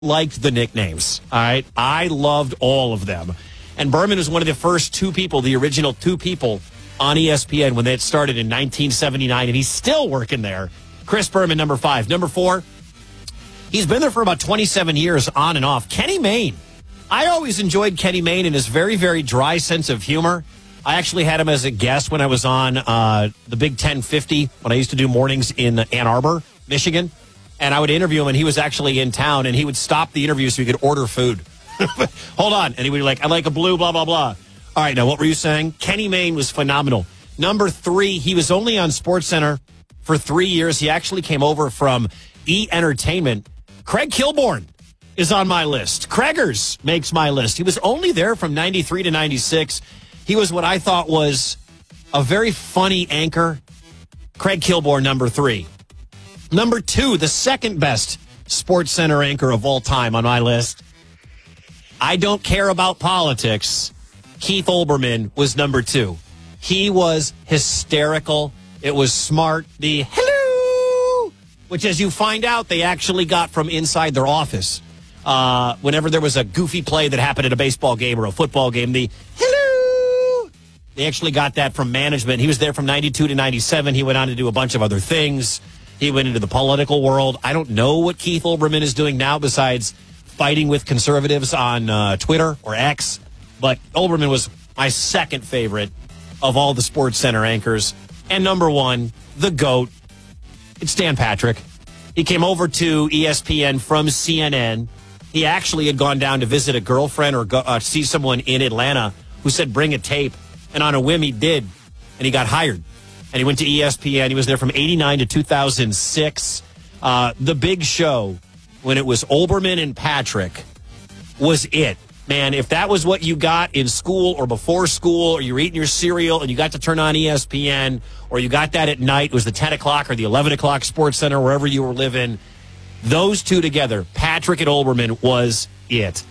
liked the nicknames. All right. I loved all of them. And Berman was one of the first two people, the original two people on ESPN when they had started in 1979, and he's still working there. Chris Berman, number 5. Number 4, he's been there for about 27 years on and off. Kenny Mayne. I always enjoyed Kenny Mayne and his very, very dry sense of humor. I actually had him as a guest when I was on the Big 1050 when I used to do mornings in Ann Arbor, Michigan. And I would interview him, and he was actually in town, and he would stop the interview so he could order food. Hold on. And he would be like, I like a blue, blah, blah, blah. All right, now what were you saying? Kenny Mayne was phenomenal. Number 3, he was only on SportsCenter for 3 years. He actually came over from E! Entertainment. Craig Kilborn is on my list. Craigers makes my list. He was only there from 93 to 96. He was what I thought was a very funny anchor. Craig Kilborn, number 3. Number 2, the second best SportsCenter anchor of all time on my list. I don't care about politics. Keith Olbermann was number 2. He was hysterical. It was smart. The hello, which as you find out, they actually got from inside their office. Whenever there was a goofy play that happened at a baseball game or a football game, the hello, they actually got that from management. He was there from 92 to 97. He went on to do a bunch of other things. He went into the political world. I don't know what Keith Olbermann is doing now besides fighting with conservatives on Twitter or X. But Olbermann was my second favorite of all the SportsCenter anchors. And number 1, the GOAT, it's Dan Patrick. He came over to ESPN from CNN. He actually had gone down to visit a girlfriend or see someone in Atlanta who said, bring a tape. And on a whim, he did. And he got hired. And he went to ESPN. He was there from 89 to 2006. The Big Show, when it was Olbermann and Patrick, was it. Man, if that was what you got in school or before school, or you were eating your cereal and you got to turn on ESPN, or you got that at night, it was the 10 o'clock or the 11 o'clock SportsCenter, wherever you were living, those two together, Patrick and Olbermann, was it.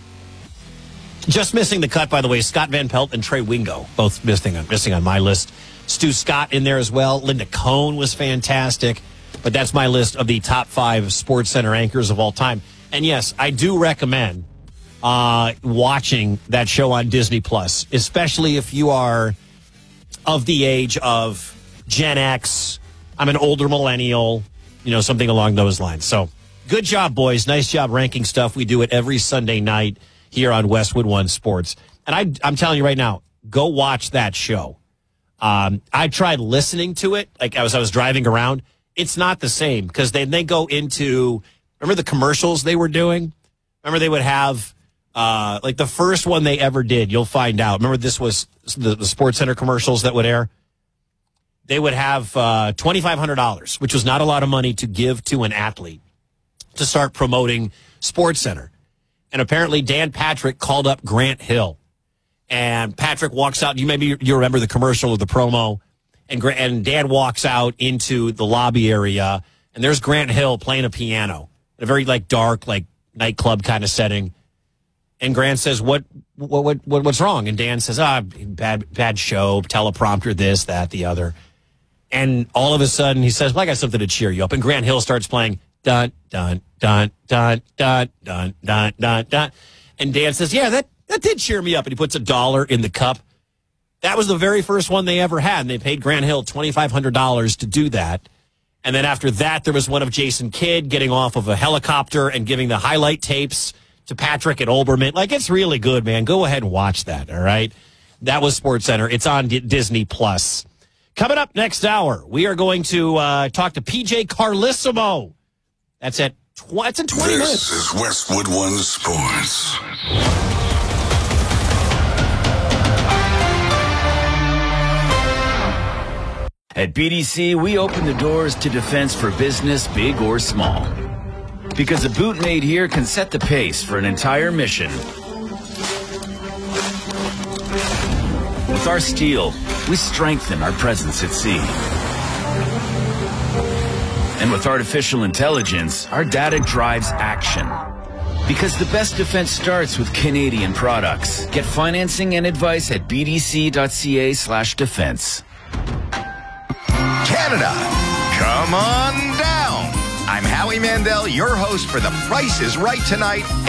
Just missing the cut, by the way, Scott Van Pelt and Trey Wingo, both missing on my list. Stu Scott in there as well. Linda Cohn was fantastic. But that's my list of the top 5 SportsCenter anchors of all time. And yes, I do recommend watching that show on Disney Plus, especially if you are of the age of Gen X. I'm an older millennial, something along those lines. So good job, boys. Nice job ranking stuff. We do it every Sunday night here on Westwood One Sports. And I'm telling you right now, go watch that show. I tried listening to it like as I was driving around. It's not the same because they go into, remember the commercials they were doing? Remember they would have, like the first one they ever did, you'll find out. Remember this was the SportsCenter commercials that would air? They would have $2,500, which was not a lot of money to give to an athlete to start promoting SportsCenter. And apparently Dan Patrick called up Grant Hill. And Patrick walks out. You remember the commercial or the promo. And Dan walks out into the lobby area, and there's Grant Hill playing a piano in a very dark nightclub kind of setting. And Grant says, "What's wrong?" And Dan says, bad show, teleprompter, this, that, the other." And all of a sudden he says, "Well, I got something to cheer you up." And Grant Hill starts playing dun dun dun dun dun dun dun dun dun. And Dan says, "Yeah, that did cheer me up." And he puts $1 in the cup. That was the very first one they ever had, and they paid Grant Hill $2,500 to do that. And then after that, there was one of Jason Kidd getting off of a helicopter and giving the highlight tapes to Patrick and Olbermann. It's really good, man. Go ahead and watch that, all right? That was SportsCenter. It's on Disney+. Coming up next hour, we are going to talk to PJ Carlissimo. That's in 20 minutes. This is Westwood One Sports. At BDC, we open the doors to defense for business, big or small. Because a boot made here can set the pace for an entire mission. With our steel, we strengthen our presence at sea. And with artificial intelligence, our data drives action. Because the best defense starts with Canadian products. Get financing and advice at bdc.ca/defense. Canada, come on down. I'm Howie Mandel, your host for The Price is Right tonight.